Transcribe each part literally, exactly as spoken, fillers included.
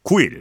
구 일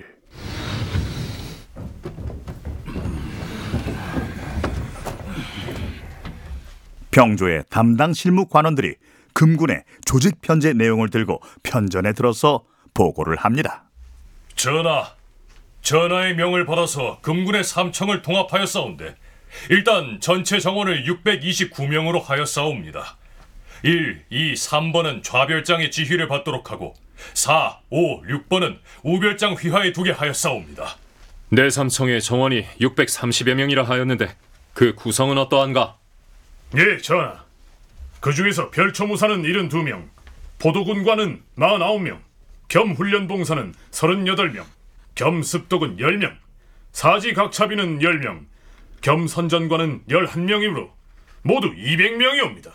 병조의 담당 실무 관원들이 금군의 조직 편제 내용을 들고 편전에 들어서 보고를 합니다. 전하, 전하의 명을 받아서 금군의 삼청을 통합하였사온데 일단 전체 정원을 육백이십구 명으로 하였사옵니다. 일, 이, 삼 번은 좌별장의 지휘를 받도록 하고 사, 오, 육 번은 우별장 휘하에 두게 하였사옵니다. 내 삼청의 정원이 육백삼십여 명이라 하였는데 그 구성은 어떠한가? 예, 전하. 그 중에서 별초무사는 칠십이 명, 포도군관은 사십구 명, 겸 훈련봉사는 삼십팔 명, 겸 습독은 십 명, 사지각차비는 십 명, 겸 선전관은 십일 명이므로 모두 이백 명이옵니다.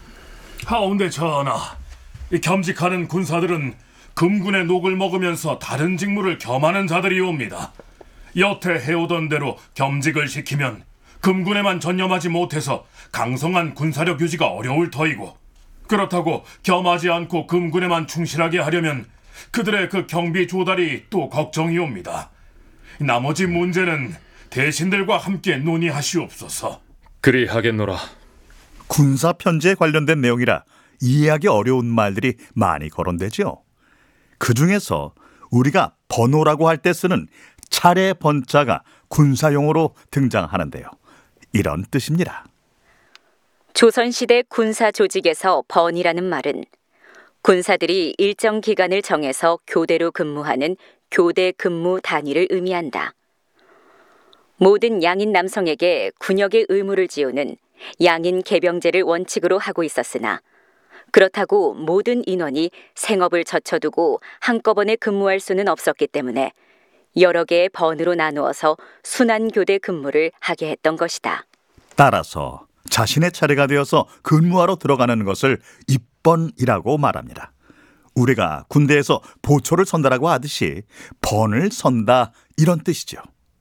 하온데 전하, 이 겸직하는 군사들은 금군의 녹을 먹으면서 다른 직무를 겸하는 자들이옵니다. 여태 해오던 대로 겸직을 시키면 금군에만 전념하지 못해서 강성한 군사력 유지가 어려울 터이고, 그렇다고 겸하지 않고 금군에만 충실하게 하려면 그들의 그 경비 조달이 또 걱정이옵니다. 나머지 문제는 대신들과 함께 논의하시옵소서. 그리하겠노라. 군사 편제에 관련된 내용이라 이해하기 어려운 말들이 많이 거론되죠. 그 중에서 우리가 번호라고 할 때 쓰는 차례 번자가 군사용어로 등장하는데요. 이런 뜻입니다. 조선시대 군사 조직에서 번이라는 말은 군사들이 일정 기간을 정해서 교대로 근무하는 교대 근무 단위를 의미한다. 모든 양인 남성에게 군역의 의무를 지우는 양인 개병제를 원칙으로 하고 있었으나 그렇다고 모든 인원이 생업을 젖혀두고 한꺼번에 근무할 수는 없었기 때문에 여러 개의 번으로 나누어서 순환교대 근무를 하게 했던 것이다. 따라서 자신의 차례가 되어서 근무하러 들어가는 것을 입번이라고 말합니다. 우리가 군대에서 보초를 선다라고 하듯이 번을 선다 이런 뜻이죠.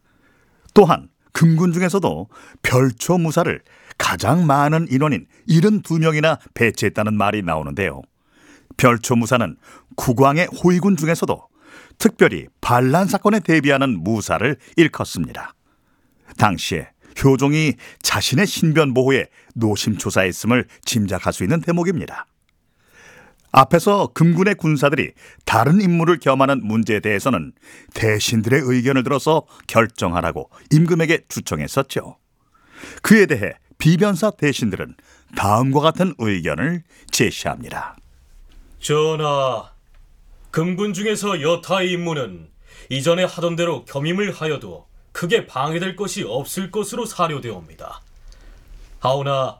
또한 금군 중에서도 별초무사를 가장 많은 인원인 칠십이 명이나 배치했다는 말이 나오는데요. 별초무사는 국왕의 호위군 중에서도 특별히 반란 사건에 대비하는 무사를 일컫습니다. 당시에 효종이 자신의 신변 보호에 노심초사했음을 짐작할 수 있는 대목입니다. 앞에서 금군의 군사들이 다른 임무를 겸하는 문제에 대해서는 대신들의 의견을 들어서 결정하라고 임금에게 주청했었죠. 그에 대해 비변사 대신들은 다음과 같은 의견을 제시합니다. 전하, 금군 중에서 여타의 임무는 이전에 하던 대로 겸임을 하여도 크게 방해될 것이 없을 것으로 사료되옵니다. 하오나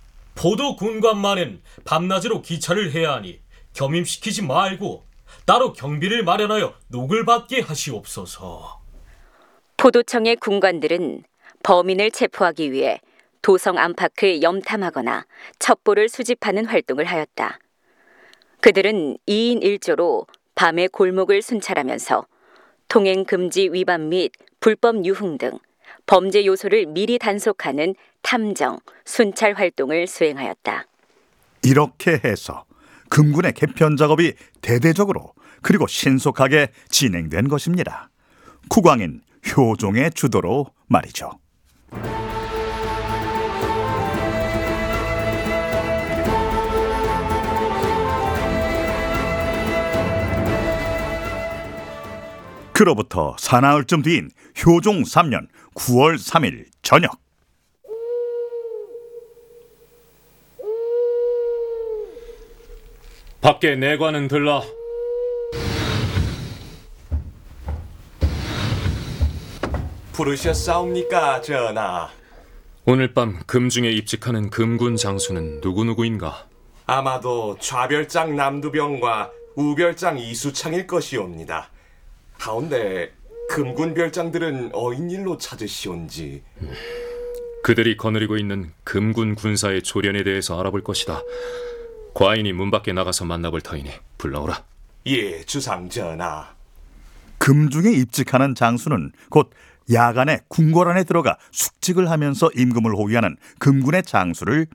포도군관만은 밤낮으로 기차를 해야 하니 겸임시키지 말고 따로 경비를 마련하여 녹을 받게 하시옵소서. 포도청의 군관들은 범인을 체포하기 위해 도성 안팎을 염탐하거나 첩보를 수집하는 활동을 하였다. 그들은 이인 일조로 밤에 골목을 순찰하면서 통행 금지 위반 및 불법 유흥 등 범죄 요소를 미리 단속하는 탐정, 순찰 활동을 수행하였다. 이렇게 해서 금군의 개편 작업이 대대적으로 그리고 신속하게 진행된 것입니다. 국왕인 효종의 주도로 말이죠. 그로부터 사나흘쯤 뒤인 효종 삼 년 구월 삼일 저녁, 밖에 내관은 들라. 부르셨사옵니까, 전하? 오늘 밤 금중에 입직하는 금군 장수는 누구누구인가? 아마도 좌별장 남두병과 우별장 이수창일 것이옵니다. 하온데 금군 별장들은 어인일로 찾으시온지? 그들이 거느리고 있는 금군 군사의 조련에 대해서 알아볼 것이다. 과인이 문 밖에 나가서 만나볼 터이니 불러오라. 예, 주상 전하. 금중에 입직하는 장수는 곧 야간에 궁궐 안에 들어가 숙직을 하면서 임금을 호위하는 금군의 장수를